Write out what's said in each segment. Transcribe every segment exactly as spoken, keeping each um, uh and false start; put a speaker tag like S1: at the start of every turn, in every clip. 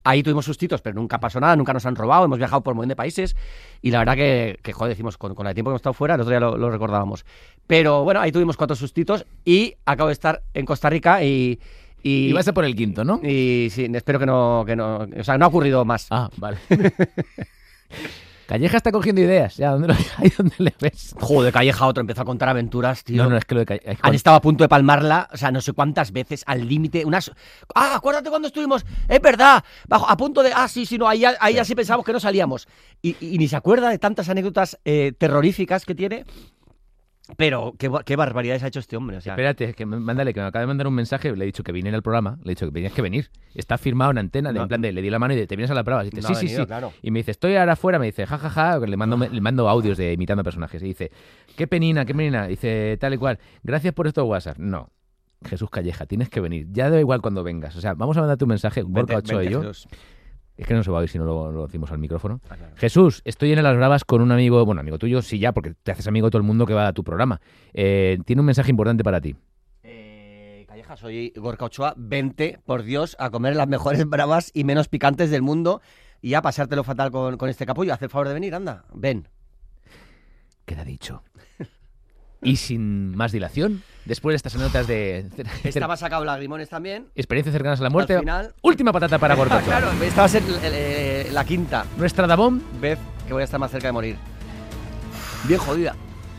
S1: Ahí tuvimos sustitos, pero nunca pasó nada, nunca nos han robado, hemos viajado por un montón de países y la verdad que, que joder, decimos, con, con el tiempo que hemos estado fuera, el otro día lo, lo recordábamos. Pero bueno, ahí tuvimos cuatro sustitos y acabo de estar en Costa Rica y... Y,
S2: y vas a por el quinto, ¿no?
S1: Y sí, espero que no, que no... O sea, no ha ocurrido más.
S2: Ah, vale. Calleja está cogiendo ideas, ya, ¿dónde, lo, ahí donde le ves?
S1: Joder, Calleja otro, empezó a contar aventuras, tío.
S2: No, no, es que lo de Calleja...
S1: Han estado a punto de palmarla, o sea, no sé cuántas veces, al límite, unas... Ah, acuérdate cuando estuvimos, es verdad, bajo, a punto de... Ah, sí, sí, no, ahí, ahí ya sí pensábamos que no salíamos. Y, y, y ni se acuerda de tantas anécdotas eh, terroríficas que tiene... Pero qué, qué barbaridades ha hecho este hombre. O sea.
S2: Espérate, que me, mándale, que me acaba de mandar un mensaje. Le he dicho que viniera al programa. Le he dicho que tenías que venir. Está firmado en antena. De, no, en plan de, le di la mano y de, te vienes a la prueba. Y dice,
S1: no
S2: sí,
S1: sí,
S2: venido,
S1: sí. Claro.
S2: Y me dice, estoy ahora afuera. Me dice, jajaja. Ja, ja. Le, mando, le mando audios de imitando personajes. Y dice, qué penina, qué penina. Dice, tal y cual. Gracias por estos WhatsApp. No. Jesús Calleja, tienes que venir. Ya da igual cuando vengas. O sea, vamos a mandarte un mensaje. Gorka Ochoa y yo. Jesús. Es que no se va a oír si no lo, lo decimos al micrófono. Ah, claro. Jesús, estoy en Las Bravas con un amigo, bueno, amigo tuyo, sí ya, porque te haces amigo de todo el mundo que va a tu programa. Eh, tiene un mensaje importante para ti.
S1: Eh, Calleja, soy Gorka Ochoa. Vente, por Dios, a comer las mejores bravas y menos picantes del mundo y a pasártelo fatal con, con este capullo. Haz el favor de venir, anda, ven.
S2: Queda dicho. Y sin más dilación, después de estas anécdotas de...
S1: Estaba sacado lagrimones también.
S2: Experiencias cercanas a la muerte.
S1: Al final...
S2: Última patata para Gorka Ochoa.
S1: Claro, esta va a ser eh, la quinta.
S2: Nuestra Dabón.
S1: Vez que voy a estar más cerca de morir. Bien jodida.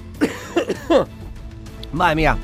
S1: Madre mía.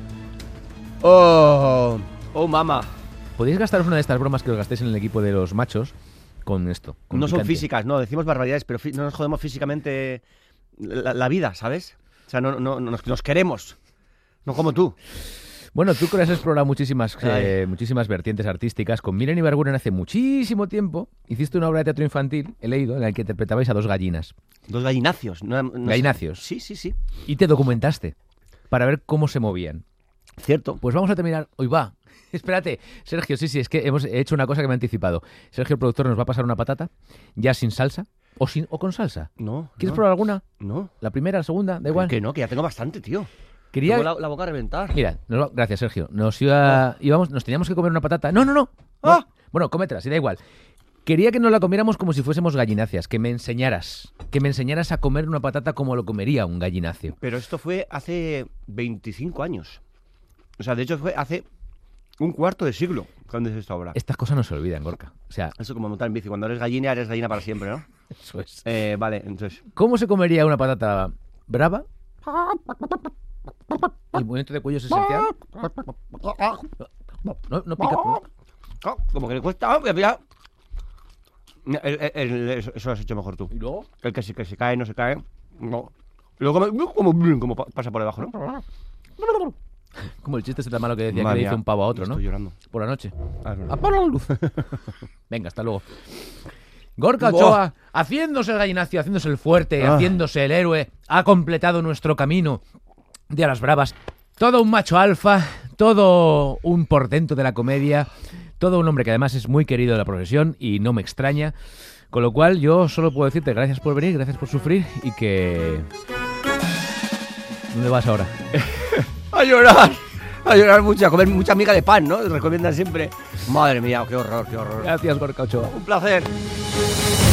S1: Oh, oh, mama.
S2: Podéis gastaros una de estas bromas que os gastéis en el equipo de los machos con esto. Con
S1: no
S2: picante.
S1: Son físicas, no, decimos barbaridades, pero no nos jodemos físicamente la, la vida, ¿sabes? O sea, no, no, nos, nos queremos, no como tú.
S2: Bueno, tú que has explorado muchísimas, eh, muchísimas vertientes artísticas. Con Miren Ibarguren hace muchísimo tiempo hiciste una obra de teatro infantil, he leído, en la que interpretabais a dos gallinas.
S1: Dos gallinacios. No, no
S2: Gallinacios.
S1: Sé. Sí, sí, sí.
S2: Y te documentaste para ver cómo se movían.
S1: Cierto.
S2: Pues vamos a terminar. Hoy va. Espérate, Sergio, sí, sí, es que hemos hecho una cosa que me ha anticipado. Sergio, el productor, nos va a pasar una patata, ya sin salsa. ¿O, sin, o con salsa?
S1: No.
S2: ¿Quieres
S1: no.
S2: probar alguna?
S1: No.
S2: ¿La primera, la segunda? Da igual.
S1: Que no, que ya tengo bastante, tío.
S2: Quería...
S1: Tengo la, la boca a reventar.
S2: Mira, nos... gracias, Sergio. Nos iba... oh. íbamos... nos teníamos que comer una patata. No, no, no.
S1: ¡Ah!
S2: no. Bueno, cómetela, si da igual. Quería que nos la comiéramos como si fuésemos gallináceas, que me enseñaras. Que me enseñaras a comer una patata como lo comería un gallináceo.
S1: Pero esto fue hace veinticinco años. O sea, de hecho fue hace un cuarto de siglo cuando es esta obra.
S2: Estas cosas no se olvidan, Gorka. O sea...
S1: Eso como montar en bici. Cuando eres gallina, eres gallina para siempre, ¿no?
S2: Eso es.
S1: Eh, vale, entonces...
S2: ¿Cómo se comería una patata brava? El movimiento de cuello es esencial. No, no pica. No.
S1: Oh, como que le cuesta... Oh, mira. El, el, el, eso lo has hecho mejor tú.
S2: ¿Y luego?
S1: El que se, que se cae, no se cae. No. Luego como, como, como pasa por debajo, ¿no?
S2: Como el chiste ese tan malo que decía
S1: Madre
S2: que le dice
S1: mía,
S2: un pavo a otro, ¿no?
S1: Estoy llorando.
S2: Por la noche.
S1: Ah, no.
S2: ¡Apaga la luz! Venga, hasta luego. Gorka Ochoa, oh. haciéndose el gallinacio, haciéndose el fuerte, ah. haciéndose el héroe, ha completado nuestro camino de a las bravas. Todo un macho alfa, todo un portento de la comedia, todo un hombre que además es muy querido de la profesión y no me extraña. Con lo cual yo solo puedo decirte gracias por venir, gracias por sufrir y que... ¿Dónde vas ahora?
S1: A llorar, a llorar mucho, a comer mucha miga de pan, ¿no? Recomiendan siempre. Madre mía, qué horror, qué horror.
S2: Gracias, Gorka Ochoa.
S1: Un placer.